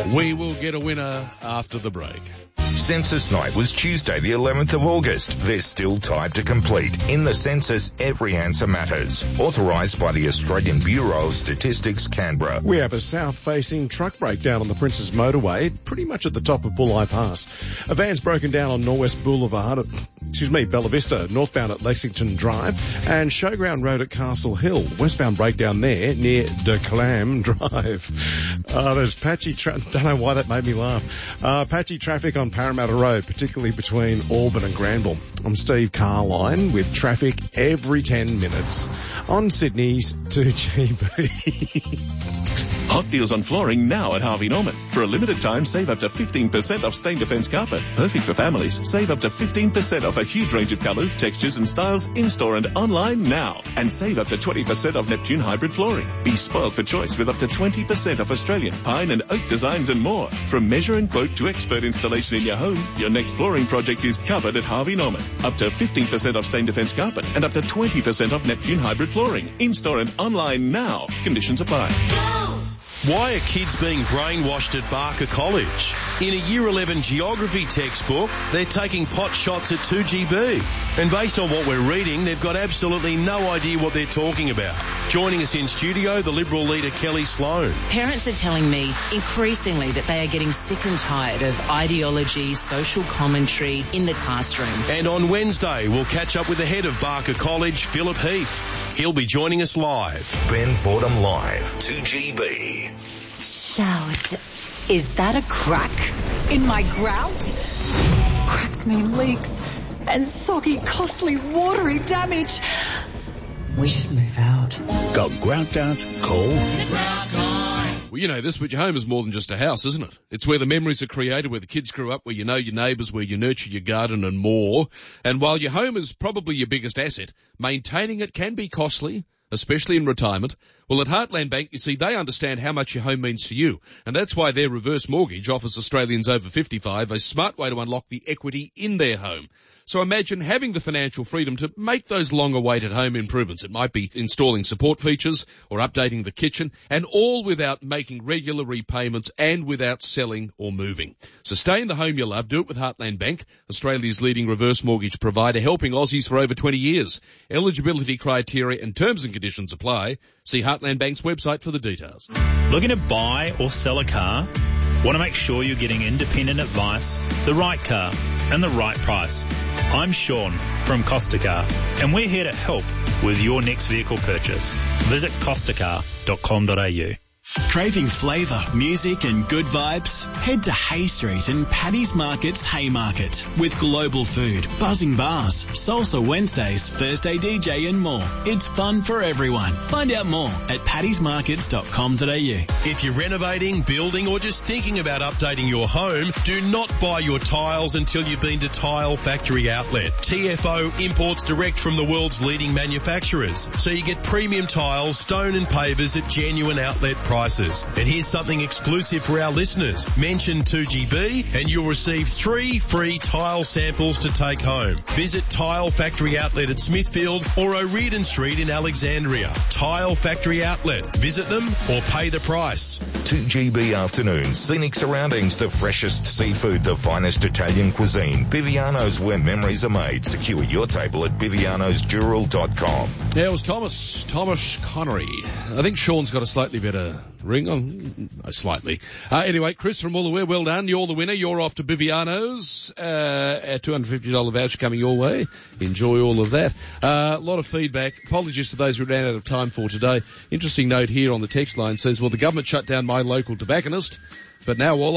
We will get a winner after the break. Census night was Tuesday, the 11th of August. There's still time to complete. In the census, every answer matters. Authorised by the Australian Bureau of Statistics, Canberra. We have a south-facing truck breakdown on the Princes Motorway, pretty much at the top of Bulli Pass. A van's broken down on Norwest Boulevard Bella Vista, northbound at Lexington Drive, and Showground Road at Castle Hill. Westbound breakdown there near De Clam Drive. There's patchy don't know why that made me laugh. Patchy traffic on Parramatta Road, particularly between Auburn and Granville. I'm Steve Carline with traffic every 10 minutes on Sydney's 2GB. Hot deals on flooring now at Harvey Norman. For a limited time, save up to 15% off Stain Defence carpet. Perfect for families. Save up to 15% off a huge range of colours, textures and styles in-store and online now. And save up to 20% off Neptune hybrid flooring. Be spoiled for choice with up to 20% off Australian pine and oak designs and more. From measure and quote to expert installation in your home, your next flooring project is covered at Harvey Norman. Up to 15% off Stain Defence carpet and up to 20% off Neptune hybrid flooring. In-store and online now. Conditions apply. Why are kids being brainwashed at Barker College? In a Year 11 geography textbook, they're taking pot shots at 2GB. And based on what we're reading, they've got absolutely no idea what they're talking about. Joining us in studio, the Liberal leader Kelly Sloan. Parents are telling me increasingly that they are getting sick and tired of ideology, social commentary in the classroom. And on Wednesday, we'll catch up with the head of Barker College, Philip Heath. He'll be joining us live. Ben Fordham Live, 2GB. Shout, is that a crack in my grout? Cracks mean leaks and soggy, costly, watery damage. We should move out. Got grout out? Call the Grout Guy. Well, you know this, but your home is more than just a house, isn't it? It's where the memories are created, where the kids grew up, where you know your neighbours, where you nurture your garden and more. And while your home is probably your biggest asset, maintaining it can be costly, especially in retirement. Well, at Heartland Bank, you see, they understand how much your home means to you. And that's why their reverse mortgage offers Australians over 55 a smart way to unlock the equity in their home. So imagine having the financial freedom to make those long-awaited home improvements. It might be installing support features or updating the kitchen, and all without making regular repayments and without selling or moving. So stay in the home you love. Do it with Heartland Bank, Australia's leading reverse mortgage provider, helping Aussies for over 20 years. Eligibility criteria and terms and conditions apply. See Heartland Bank's website for the details. Looking to buy or sell a car? Want to make sure you're getting independent advice, the right car, and the right price? I'm Sean from Costa Car, and we're here to help with your next vehicle purchase. Visit costacar.com.au. Craving flavour, music and good vibes? Head to Hay Street and Paddy's Market's Haymarket with global food, buzzing bars, salsa Wednesdays, Thursday DJ and more. It's fun for everyone. Find out more at paddysmarkets.com.au. If you're renovating, building or just thinking about updating your home, do not buy your tiles until you've been to Tile Factory Outlet. TFO imports direct from the world's leading manufacturers, so you get premium tiles, stone and pavers at genuine outlet prices. And here's something exclusive for our listeners. Mention 2GB and you'll receive 3 free tile samples to take home. Visit Tile Factory Outlet at Smithfield or O'Riordan Street in Alexandria. Tile Factory Outlet. Visit them or pay the price. 2GB afternoons, scenic surroundings, the freshest seafood, the finest Italian cuisine. Biviano's, where memories are made. Secure your table at bivianosdural.com. Now it was Thomas Connery. I think Sean's got a slightly better ring on, slightly. Anyway, Chris from Wollaware, well done. You're the winner. You're off to Biviano's. A $250 voucher coming your way. Enjoy all of that. A lot of feedback. Apologies to those we ran out of time for today. Interesting note here on the text line says, well, the government shut down my local tobacconist, but now all